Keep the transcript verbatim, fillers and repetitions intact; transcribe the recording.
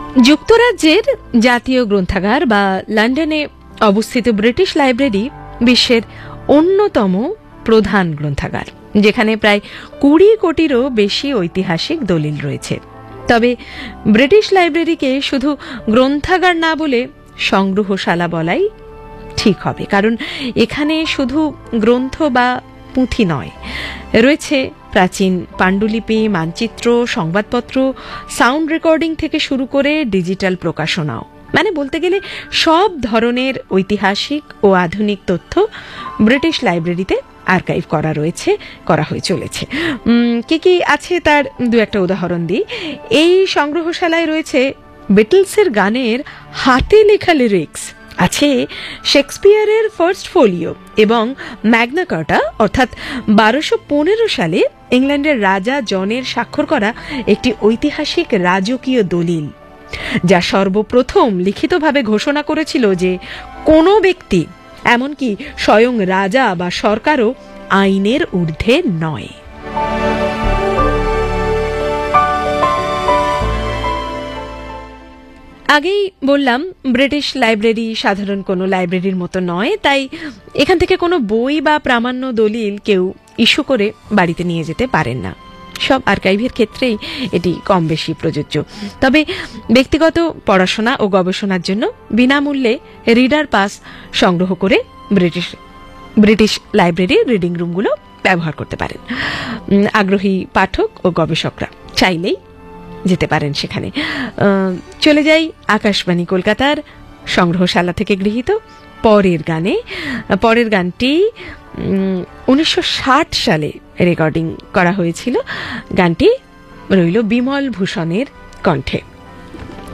যুক্তরাজ্যের জাতীয় গ্রন্থাগার বা লন্ডনে অবস্থিত ব্রিটিশ লাইব্রেরি বিশ্বের অন্যতম প্রধান গ্রন্থাগার, যেখানে প্রায় কুড়ি কোটিরও বেশি ঐতিহাসিক দলিল রয়েছে। তবে ব্রিটিশ লাইব্রেরিকে শুধু গ্রন্থাগার না বলে সংগ্রহশালা বলাই ঠিক হবে, কারণ এখানে শুধু গ্রন্থ বা পুঁথি নয়, রয়েছে প্রাচীন পাণ্ডুলিপি, মানচিত্র, সংবাদপত্র, সাউন্ড রেকর্ডিং থেকে শুরু করে ডিজিটাল প্রকাশনাও। মানে বলতে গেলে সব ধরনের ঐতিহাসিক ও আধুনিক তথ্য ব্রিটিশ লাইব্রেরিতে আর্কাইভ করা রয়েছে, করা হয়ে চলেছে। কি কি আছে তার দু একটা উদাহরণ দিই। এই সংগ্রহশালায় রয়েছে বিটলসের গানের হাতে লেখা লিরিক্স, আছে শেক্সপিয়ারের ফার্স্ট ফোলিও এবং ম্যাগনা কার্টা অর্থাৎ বারোশো পনেরো সালে ইংল্যান্ডের রাজা জনের স্বাক্ষর করা একটি ঐতিহাসিক রাজকীয় দলিল, যা সর্বপ্রথম লিখিতভাবে ঘোষণা করেছিল যে কোনো ব্যক্তি, এমনকি স্বয়ং রাজা বা সরকারও আইনের ঊর্ধ্বে নয়। আগেই বললাম ব্রিটিশ লাইব্রেরি সাধারণ কোনো লাইব্রেরির মতো নয়, তাই এখান থেকে কোনো বই বা প্রামাণ্য দলিল কেউ ইস্যু করে বাড়িতে নিয়ে যেতে পারেন না। সব আর্কাইভের ক্ষেত্রেই এটি কম বেশি প্রযোজ্য। তবে ব্যক্তিগত পড়াশোনা ও গবেষণার জন্য বিনামূল্যে রিডার পাস সংগ্রহ করে ব্রিটিশ ব্রিটিশ লাইব্রেরির রিডিং রুমগুলো ব্যবহার করতে পারেন। আগ্রহী পাঠক ও গবেষকরা চাইলেই যেতে পারেন সেখানে। চলে যাই আকাশবাণী কলকাতার সংগ্রহশালা থেকে গৃহীত পরের গানে। পরের গানটি উনিশশো ষাট সালে রেকর্ডিং করা হয়েছিল। গানটি রইল বিমল ভূষণের কণ্ঠে।